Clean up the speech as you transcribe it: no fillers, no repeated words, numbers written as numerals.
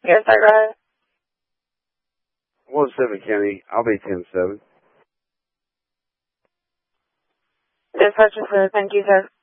Yes, sir, go ahead. 1-7 County. I'll be 10-7. Dispatcher, sir. Thank you, sir.